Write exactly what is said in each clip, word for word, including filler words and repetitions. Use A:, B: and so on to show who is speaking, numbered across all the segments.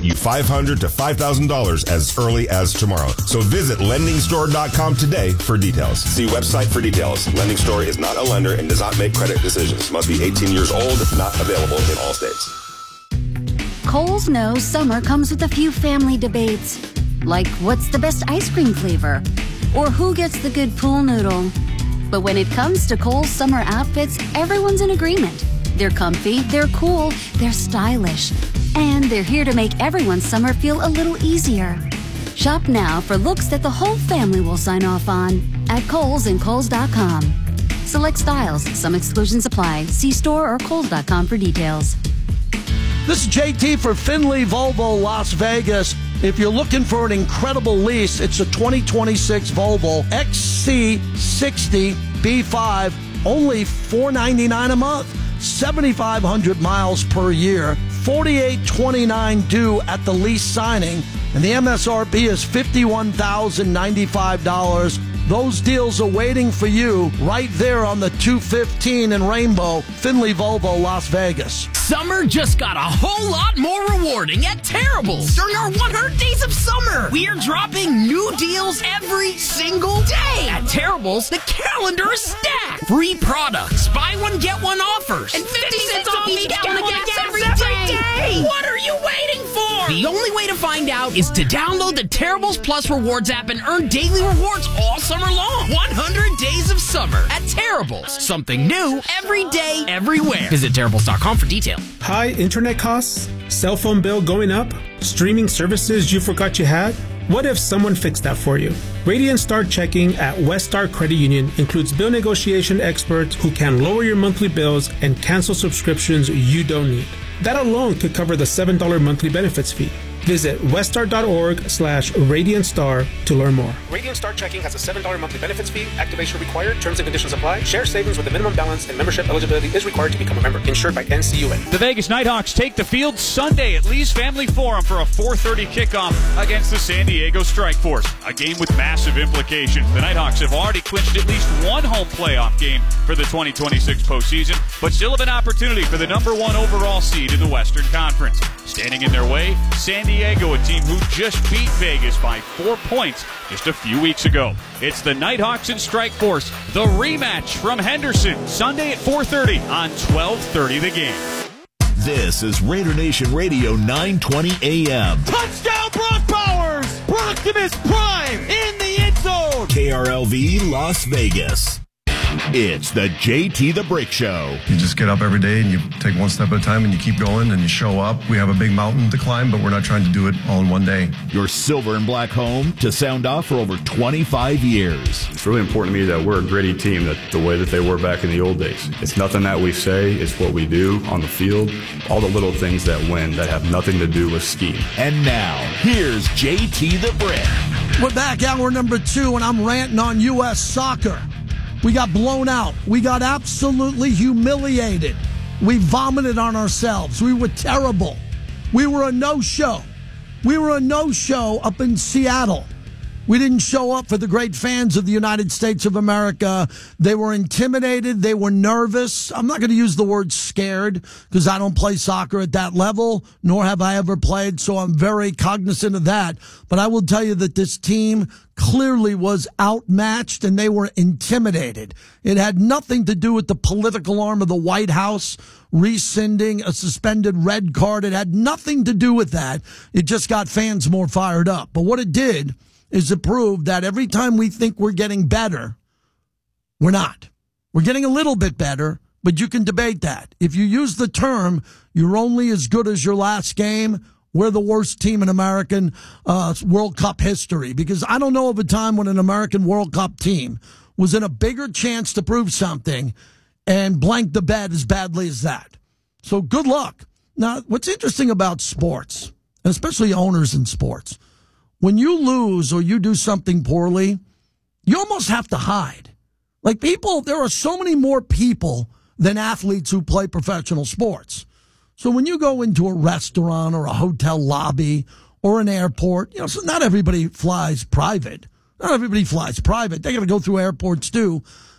A: get you five hundred dollars to five thousand dollars as early as tomorrow. So visit lending store dot com today for details. See website for details. Lending Store is not a lender and does not make credit decisions. Must be eighteen years old. Not available in all states.
B: Kohl's knows summer comes with a few family debates, like what's the best ice cream flavor, or who gets the good pool noodle. But when it comes to Kohl's summer outfits, everyone's in agreement. They're comfy, they're cool, they're stylish, and they're here to make everyone's summer feel a little easier. Shop now for looks that the whole family will sign off on at Kohl's and Kohl's dot com. Select styles. Some exclusions apply. See store or Kohl's dot com for details.
C: This is J T for Finley Volvo Las Vegas. If you're looking for an incredible lease, it's a twenty twenty-six Volvo X C sixty B five, only four hundred ninety-nine dollars a month, seventy-five hundred miles per year, forty-eight twenty-nine due at the lease signing, and the M S R P is fifty-one thousand ninety-five dollars. Those deals are waiting for you right there on the two fifteen in Rainbow, Finley Volvo, Las Vegas.
D: Summer just got a whole lot more rewarding at Terrible's. During our one hundred days of summer, we are dropping new deals every single day. At Terrible's, the calendar is stacked. Free products, buy one, get one offers, and fifty cents off each gallon of gas every day. What are you waiting for? The only way to find out is to download the Terrible's Plus Rewards app and earn daily rewards all summer long. one hundred days of summer at Terrible's. Something new every day, everywhere. Visit Terrible's dot com for details.
E: High internet costs? Cell phone bill going up? Streaming services you forgot you had? What if someone fixed that for you? Radiant Star Checking at West Star Credit Union includes bill negotiation experts who can lower your monthly bills and cancel subscriptions you don't need. That alone could cover the seven dollars monthly benefits fee. Visit weststar.org slash Radiant Star to learn more.
F: Radiant Star Checking has a seven dollars monthly benefits fee. Activation required. Terms and conditions apply. Share savings with a minimum balance and membership eligibility is required to become a member. Insured by N C U A.
G: The Vegas Nighthawks take the field Sunday at Lee's Family Forum for a four thirty kickoff against the San Diego Strike Force. A game with massive implications. The Nighthawks have already clinched at least one home playoff game for the twenty twenty-six postseason, but still have an opportunity for the number one overall seed in the Western Conference. Standing in their way, San Diego, a team who just beat Vegas by four points just a few weeks ago. It's the Nighthawks and Strike Force, the rematch from Henderson, Sunday at four thirty on twelve thirty The Game.
H: This is Raider Nation Radio nine twenty A M.
I: Touchdown, Brock Bowers! Optimus Prime in the end zone!
H: K R L V Las Vegas. It's the J T the Brick Show.
J: You just get up every day and you take one step at a time and you keep going and you show up. We have a big mountain to climb, but we're not trying to do it all in one day.
H: Your silver and black home to sound off for over twenty-five years.
K: It's really important to me that we're a gritty team, that the way that they were back in the old days. It's nothing that we say, it's what we do on the field. All the little things that win that have nothing to do with scheme.
H: And now, here's J T the Brick.
C: We're back, hour number two, and I'm ranting on U S soccer. We got blown out. We got absolutely humiliated. We vomited on ourselves. We were terrible. We were a no-show. We were a no-show up in Seattle. We didn't show up for the great fans of the United States of America. They were intimidated. They were nervous. I'm not going to use the word scared because I don't play soccer at that level, nor have I ever played, so I'm very cognizant of that. But I will tell you that this team clearly was outmatched and they were intimidated. It had nothing to do with the political arm of the White House rescinding a suspended red card. It had nothing to do with that. It just got fans more fired up. But what it did is it proved that every time we think we're getting better, we're not. We're getting a little bit better, but you can debate that. If you use the term, you're only as good as your last game, we're the worst team in American uh, World Cup history, because I don't know of a time when an American World Cup team was in a bigger chance to prove something and blanked the bed as badly as that. So good luck. Now, what's interesting about sports, and especially owners in sports, when you lose or you do something poorly, you almost have to hide. Like people, there are so many more people than athletes who play professional sports. So when you go into a restaurant or a hotel lobby or an airport, you know, so not everybody flies private. Not everybody flies private. They got to go through airports too.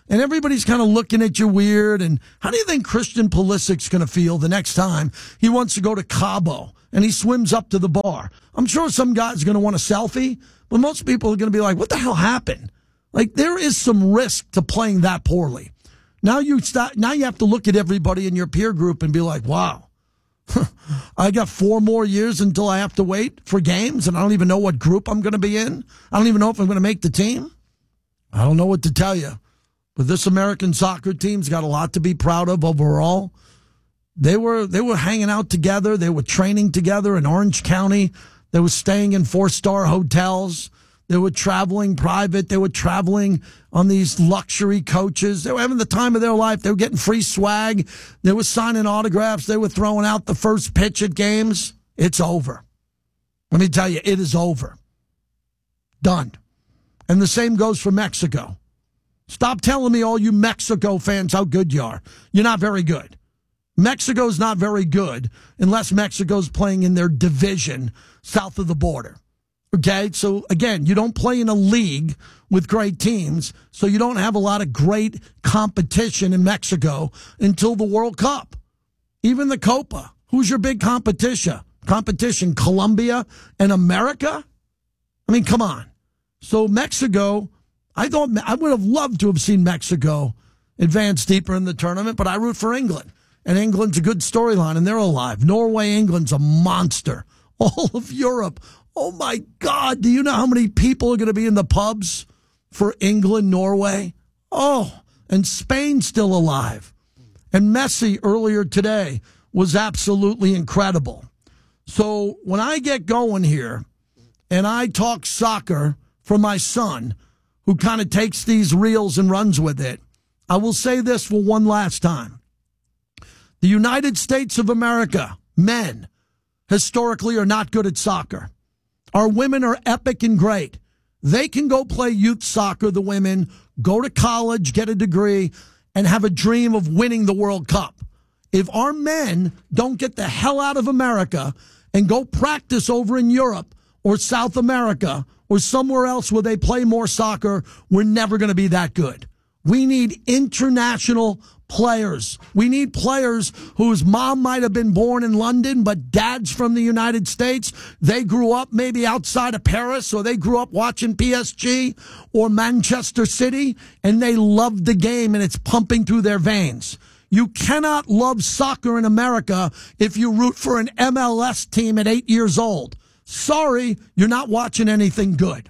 C: and everybody's kind of looking at you weird. And how do you think Christian Pulisic's going to feel the next time he wants to go to Cabo and he swims up to the bar? I'm sure some guy's going to want a selfie, but most people are going to be like, what the hell happened? Like, there is some risk to playing that poorly. Now you start, now you have to look at everybody in your peer group and be like, wow, I got four more years until I have to wait for games, and I don't even know what group I'm going to be in. I don't even know if I'm going to make the team. I don't know what to tell you. But this American soccer team's got a lot to be proud of overall. They were they were hanging out together. They were training together in Orange County. They were staying in four-star hotels. They were traveling private. They were traveling on these luxury coaches. They were having the time of their life. They were getting free swag. They were signing autographs. They were throwing out the first pitch at games. It's over. Let me tell you, it is over. Done. And the same goes for Mexico. Stop telling me, all you Mexico fans, how good you are. You're not very good. Mexico's not very good unless Mexico's playing in their division south of the border. Okay, so again, you don't play in a league with great teams, so you don't have a lot of great competition in Mexico until the World Cup. Even the Copa. Who's your big competition? Competition, Colombia and America? I mean, come on. So Mexico, I thought I would have loved to have seen Mexico advance deeper in the tournament, but I root for England. And England's a good storyline, and they're alive. Norway, England's a monster. All of Europe. Oh, my God. Do you know how many people are going to be in the pubs for England, Norway? Oh, and Spain's still alive. And Messi earlier today was absolutely incredible. So when I get going here and I talk soccer for my son, who kind of takes these reels and runs with it, I will say this for one last time. The United States of America, men, historically are not good at soccer. Our women are epic and great. They can go play youth soccer, the women, go to college, get a degree, and have a dream of winning the World Cup. If our men don't get the hell out of America and go practice over in Europe or South America or somewhere else where they play more soccer, we're never going to be that good. We need international players. We need players whose mom might have been born in London, but dad's from the United States. They grew up maybe outside of Paris, or they grew up watching P S G or Manchester City, and they love the game, and it's pumping through their veins. You cannot love soccer in America if you root for an M L S team at eight years old. Sorry, you're not watching anything good.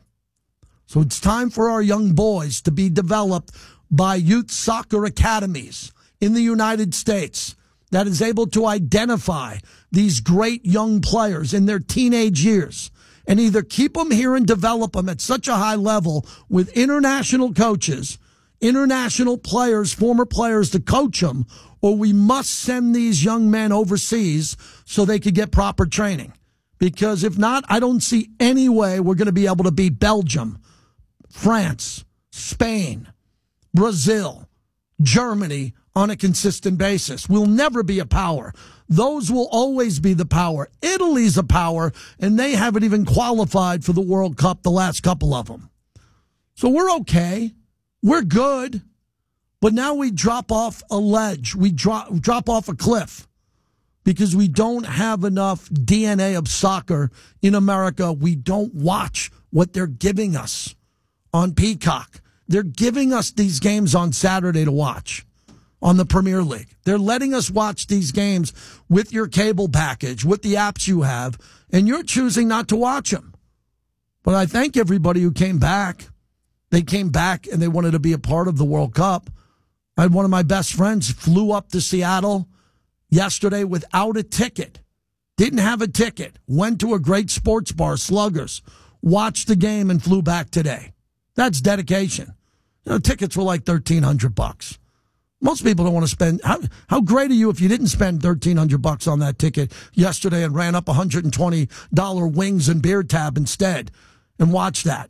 C: So it's time for our young boys to be developed by youth soccer academies in the United States that is able to identify these great young players in their teenage years and either keep them here and develop them at such a high level with international coaches, international players, former players to coach them, or we must send these young men overseas so they could get proper training. Because if not, I don't see any way we're going to be able to beat Belgium, France, Spain, Brazil, Germany on a consistent basis. We'll never be a power. Those will always be the power. Italy's a power, and they haven't even qualified for the World Cup, the last couple of them. So we're okay. We're good. But now we drop off a ledge. We drop, drop off a cliff because we don't have enough D N A of soccer in America. We don't watch what they're giving us on Peacock. They're giving us these games on Saturday to watch on the Premier League. They're letting us watch these games with your cable package, with the apps you have, and you're choosing not to watch them. But I thank everybody who came back. They came back and they wanted to be a part of the World Cup. I had one of my best friends flew up to Seattle yesterday without a ticket. Didn't have a ticket. Went to a great sports bar, Sluggers, watched the game and flew back today. That's dedication. You know, tickets were like thirteen hundred bucks. Most people don't want to spend. How, how great are you if you didn't spend thirteen hundred bucks on that ticket yesterday and ran up one hundred twenty dollars wings and beer tab instead and watched that?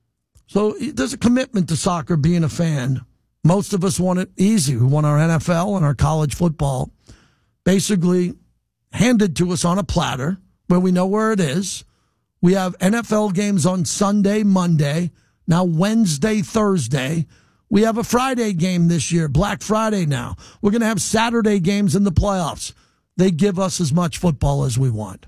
C: So there's a commitment to soccer, being a fan. Most of us want it easy. We want our N F L and our college football basically handed to us on a platter where we know where it is. We have N F L games on Sunday, Monday, now Wednesday, Thursday. We have a Friday game this year, Black Friday now. We're going to have Saturday games in the playoffs. They give us as much football as we want.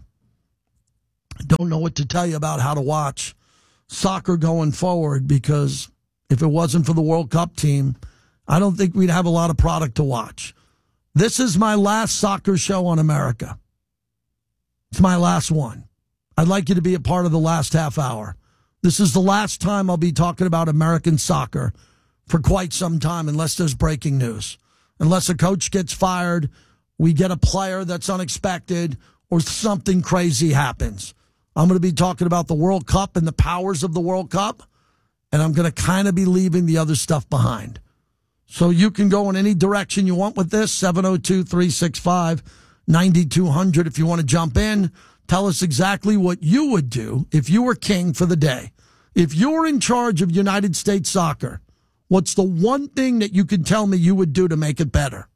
C: Don't know what to tell you about how to watch soccer going forward, because if it wasn't for the World Cup team, I don't think we'd have a lot of product to watch. This is my last soccer show on America. It's my last one. I'd like you to be a part of the last half hour. This is the last time I'll be talking about American soccer for quite some time, unless there's breaking news. Unless a coach gets fired, we get a player that's unexpected, or something crazy happens. I'm going to be talking about the World Cup and the powers of the World Cup, and I'm going to kind of be leaving the other stuff behind. So you can go in any direction you want with this, seven oh two, three six five, nine two hundred. If you want to jump in, tell us exactly what you would do if you were king for the day. If you were in charge of United States soccer, what's the one thing that you could tell me you would do to make it better?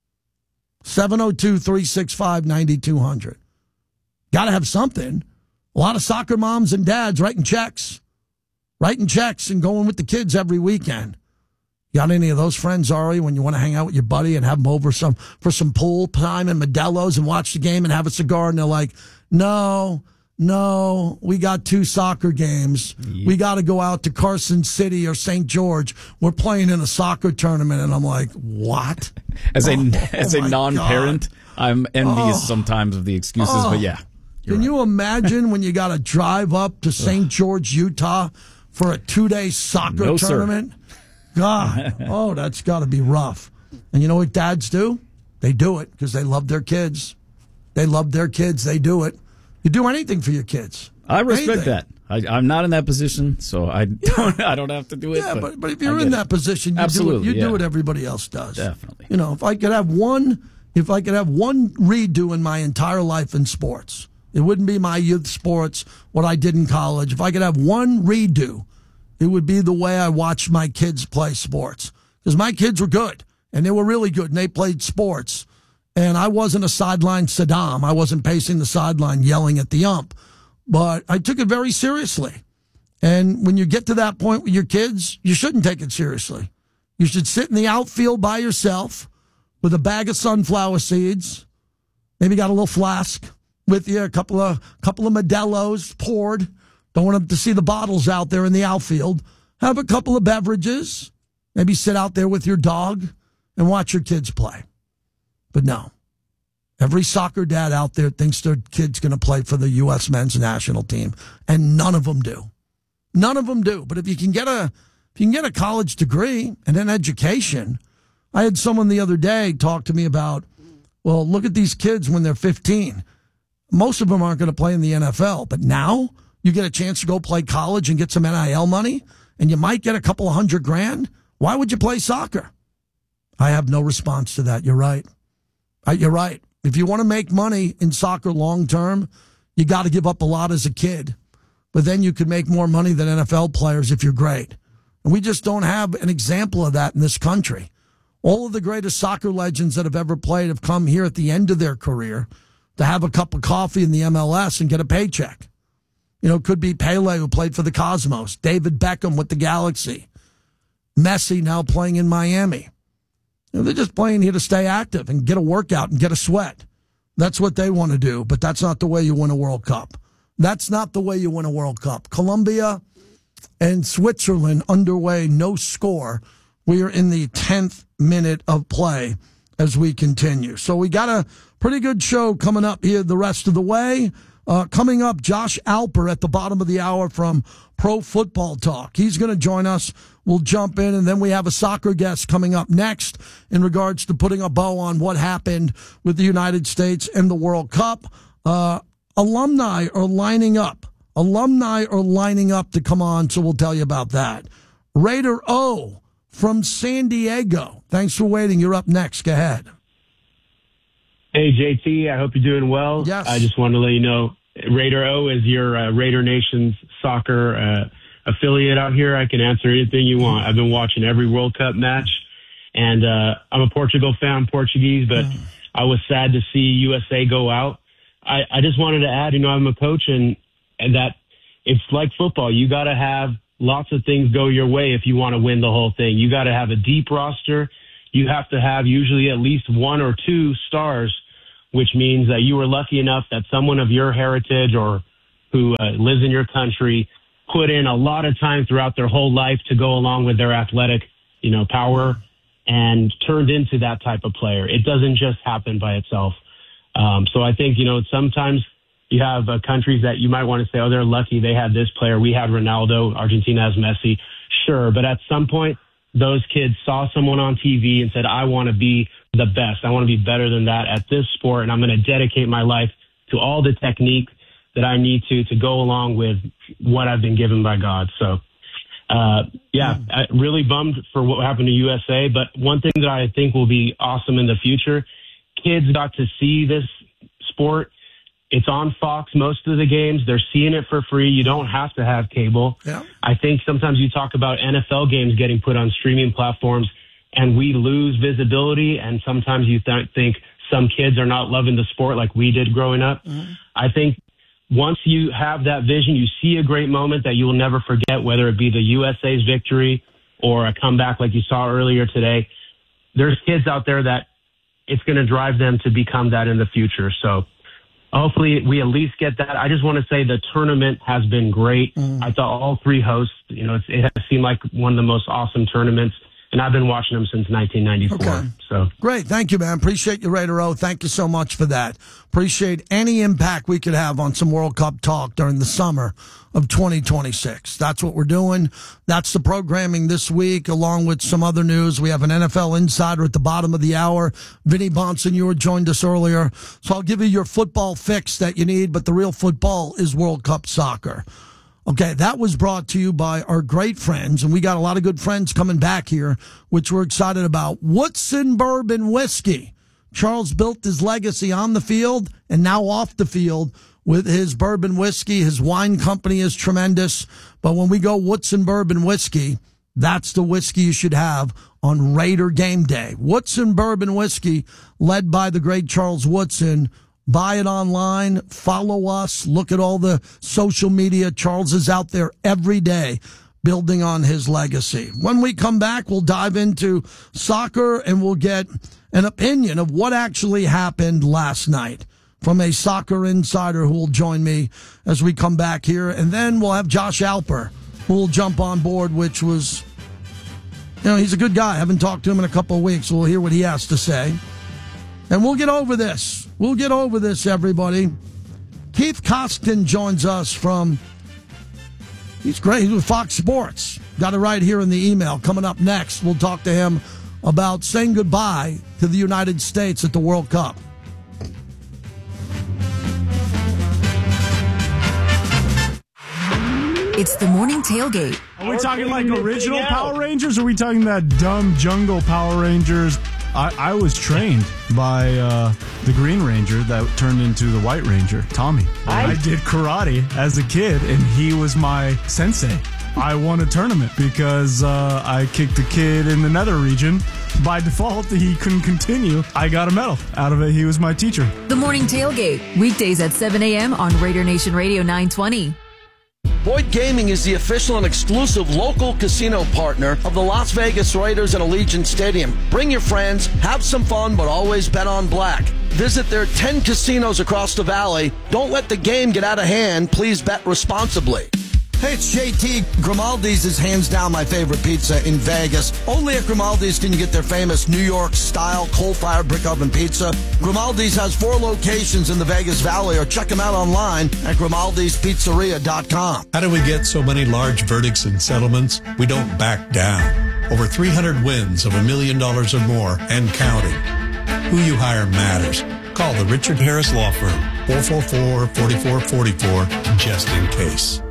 C: seven oh two, three six five, nine two hundred. Got to have something. A lot of soccer moms and dads writing checks. Writing checks and going with the kids every weekend. Got any of those friends, Ari, when you want to hang out with your buddy and have them over some for some pool time and Modelo's and watch the game and have a cigar, and they're like, no, no, we got two soccer games. Yeah. We got to go out to Carson City or Saint George. We're playing in a soccer tournament. And I'm like, what?
L: As a
C: oh,
L: as
C: oh
L: a non-parent, God. I'm envious oh. sometimes of the excuses, oh. but yeah.
C: Can
L: right.
C: you imagine when you got to drive up to Saint George, Utah for a two-day soccer
L: no,
C: tournament? Sir. God, oh, that's got to be rough. And you know what dads do? They do it because they love their kids. They love their kids. They do it. You do anything for your kids.
L: I respect
C: anything.
L: that. I, I'm not in that position, so I don't. I don't have to do it.
C: Yeah,
L: but,
C: but, but if you're in that
L: it.
C: position, you
L: Absolutely,
C: do it. You
L: yeah.
C: do what everybody else does.
L: Definitely.
C: You know, if I could have one, if I could have one redo in my entire life in sports, it wouldn't be my youth sports, what I did in college. If I could have one redo, it would be the way I watched my kids play sports. Because my kids were good, and they were really good, and they played sports. And I wasn't a sideline Saddam. I wasn't pacing the sideline yelling at the ump. But I took it very seriously. And when you get to that point with your kids, you shouldn't take it seriously. You should sit in the outfield by yourself with a bag of sunflower seeds. Maybe got a little flask with you, a couple of couple of Modelo's poured. Don't want them to see the bottles out there in the outfield. Have a couple of beverages. Maybe sit out there with your dog and watch your kids play. But no. Every soccer dad out there thinks their kid's going to play for the U S men's national team, and none of them do. None of them do. But if you can get a if you can get a college degree and an education, I had someone the other day talk to me about, well, look at these kids when they're fifteen. Most of them aren't going to play in the N F L, but now you get a chance to go play college and get some N I L money, and you might get a couple of hundred grand. Why would you play soccer? I have no response to that. You're right. You're right. If you want to make money in soccer long term, you got to give up a lot as a kid. But then you could make more money than N F L players if you're great. And we just don't have an example of that in this country. All of the greatest soccer legends that have ever played have come here at the end of their career to have a cup of coffee in the M L S and get a paycheck. You know, it could be Pele, who played for the Cosmos, David Beckham with the Galaxy, Messi now playing in Miami. You know, they're just playing here to stay active and get a workout and get a sweat. That's what they want to do, but that's not the way you win a World Cup. That's not the way you win a World Cup. Colombia and Switzerland underway, no score. We are in the tenth minute of play as we continue. So we got a pretty good show coming up here the rest of the way. Uh, coming up, Josh Alper at the bottom of the hour from Pro Football Talk. He's going to join us. We'll jump in, and then we have a soccer guest coming up next in regards to putting a bow on what happened with the United States and the World Cup. Uh, alumni are lining up. Alumni are lining up to come on, so we'll tell you about that. Raider O from San Diego. Thanks for waiting. You're up next. Go ahead.
M: Hey, J T, I hope you're doing well.
C: Yes.
M: I just wanted to let you know, Raider O is your uh, Raider Nation's soccer uh, affiliate out here. I can answer anything you want. I've been watching every World Cup match, and uh, I'm a Portugal fan, Portuguese, but mm. I was sad to see U S A go out. I, I just wanted to add, you know, I'm a coach, and, and that it's like football. You got to have lots of things go your way if you want to win the whole thing. You got to have a deep roster. You have to have usually at least one or two stars, which means that you were lucky enough that someone of your heritage or who uh, lives in your country put in a lot of time throughout their whole life to go along with their athletic, you know, power and turned into that type of player. It doesn't just happen by itself. Um, so I think, you know, sometimes you have uh, countries that you might want to say, oh, they're lucky they had this player. We had Ronaldo. Argentina has Messi. Sure. But at some point, those kids saw someone on T V and said, I want to be the best. I want to be better than that at this sport. And I'm going to dedicate my life to all the technique that I need to, to go along with what I've been given by God. So, uh, yeah, I really bummed for what happened to U S A. But one thing that I think will be awesome in the future, kids got to see this sport. It's on Fox most of the games. They're seeing it for free. You don't have to have cable.
C: Yeah.
M: I think sometimes you talk about N F L games getting put on streaming platforms and we lose visibility. And sometimes you th- think some kids are not loving the sport like we did growing up. Mm-hmm. I think once you have that vision, you see a great moment that you will never forget, whether it be the U S A's victory or a comeback like you saw earlier today. There's kids out there that it's going to drive them to become that in the future. So hopefully we at least get that. I just want to say the tournament has been great. Mm. I thought all three hosts, you know, it's, it has seemed like one of the most awesome tournaments. And I've been watching them since nineteen ninety-four.
C: Okay.
M: So
C: great. Thank you, man. Appreciate you, Raider O. Thank you so much for that. Appreciate any impact we could have on some World Cup talk during the summer of twenty twenty-six. That's what we're doing. That's the programming this week, along with some other news. We have an N F L Insider at the bottom of the hour. Vinny Bonsignore joined us earlier. So I'll give you your football fix that you need, but the real football is World Cup soccer. Okay, that was brought to you by our great friends, and we got a lot of good friends coming back here, which we're excited about. Woodson Bourbon Whiskey. Charles built his legacy on the field and now off the field with his bourbon whiskey. His wine company is tremendous, but when we go Woodson Bourbon Whiskey, that's the whiskey you should have on Raider game day. Woodson Bourbon Whiskey, led by the great Charles Woodson. Buy it online, follow us, look at all the social media. Charles is out there every day building on his legacy. When we come back, we'll dive into soccer and we'll get an opinion of what actually happened last night from a soccer insider who will join me as we come back here. And then we'll have Josh Alper who will jump on board, which was, you know, he's a good guy. I haven't talked to him in a couple of weeks. We'll hear what he has to say. And we'll get over this. We'll get over this, everybody. Keith Costin joins us from, he's great, he's with Fox Sports. Got it right here in the email. Coming up next, we'll talk to him about saying goodbye to the United States at the World Cup.
N: It's the morning tailgate.
O: Are we talking like original Power Rangers, or are we talking that dumb jungle Power Rangers? I, I was trained by uh, the Green Ranger that turned into the White Ranger, Tommy. I, I did karate as a kid, and he was my sensei. I won a tournament because uh, I kicked the kid in the nether region. By default, he couldn't continue. I got a medal out of it. He was my teacher.
N: The morning tailgate, weekdays at seven a.m. on Raider Nation Radio nine twenty.
P: Boyd Gaming is the official and exclusive local casino partner of the Las Vegas Raiders and Allegiant Stadium. Bring your friends, have some fun, but always bet on black. Visit their ten casinos across the valley. Don't let the game get out of hand. Please bet responsibly.
Q: Hey, it's J T. Grimaldi's is hands down my favorite pizza in Vegas. Only at Grimaldi's can you get their famous New York-style coal-fired brick oven pizza. Grimaldi's has four locations in the Vegas Valley, or check them out online at grimaldi's pizzeria dot com.
R: How do we get so many large verdicts and settlements? We don't back down. Over three hundred wins of a million dollars or more and counting. Who you hire matters. Call the Richard Harris Law Firm, four four four, four four four four, just in case.